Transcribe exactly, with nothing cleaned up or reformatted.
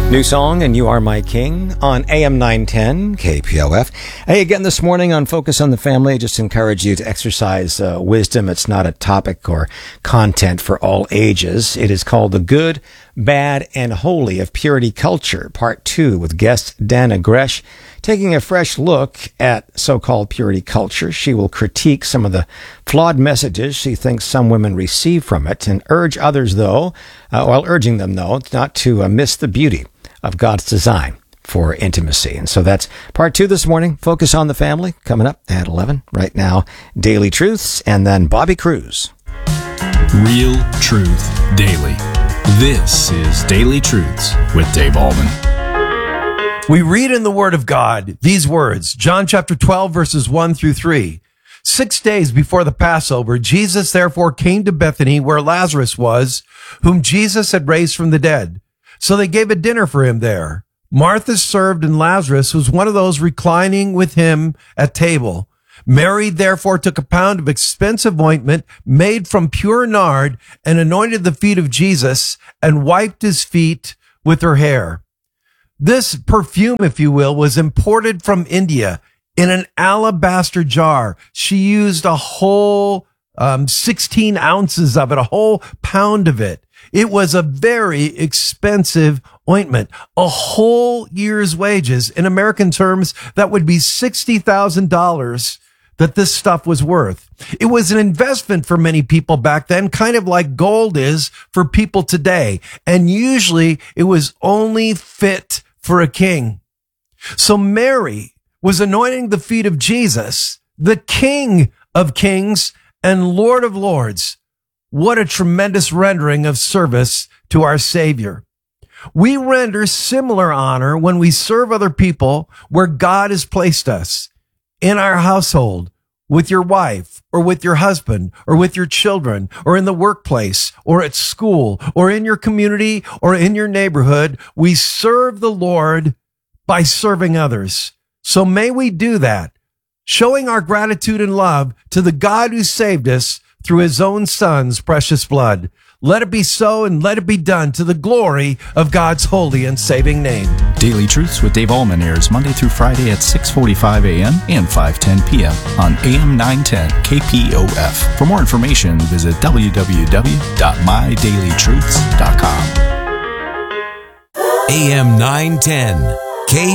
New song, and You Are My King, on A M nine ten, K P O F. Hey, again this morning on Focus on the Family, I just encourage you to exercise uh, wisdom. It's not a topic or content for all ages. It is called The Good, Bad, and Holy of Purity Culture, Part two, with guest Dana Gresh. Taking a fresh look at so-called purity culture, she will critique some of the flawed messages she thinks some women receive from it, and urge others, though, uh, while urging them, though, not to uh, miss the beauty of God's design for intimacy. And so that's part two this morning. Focus on the Family, coming up at eleven. Right now, Daily Truths, and then Bobby Cruz. Real Truth Daily. This is Daily Truths with Dave Allman. We read in the Word of God these words, John chapter twelve, verses one through three. Six days before the Passover, Jesus therefore came to Bethany where Lazarus was, whom Jesus had raised from the dead. So they gave a dinner for him there. Martha served, and Lazarus was one of those reclining with him at table. Mary therefore took a pound of expensive ointment made from pure nard and anointed the feet of Jesus and wiped his feet with her hair. This perfume, if you will, was imported from India in an alabaster jar. She used a whole um, sixteen ounces of it, a whole pound of it. It was a very expensive ointment, a whole year's wages. In American terms, that would be sixty thousand dollars that this stuff was worth. It was an investment for many people back then, kind of like gold is for people today. And usually it was only fit for a king. So Mary was anointing the feet of Jesus, the King of Kings and Lord of Lords. What a tremendous rendering of service to our Savior. We render similar honor when we serve other people where God has placed us, in our household, with your wife, or with your husband, or with your children, or in the workplace, or at school, or in your community, or in your neighborhood. We serve the Lord by serving others. So may we do that, showing our gratitude and love to the God who saved us through his own Son's precious blood. Let it be so, and let it be done to the glory of God's holy and saving name. Daily Truths with Dave Allman airs Monday through Friday at six forty-five a.m. and five ten p.m. on A M nine ten K P O F. For more information, visit w w w dot my daily truths dot com. A M nine ten.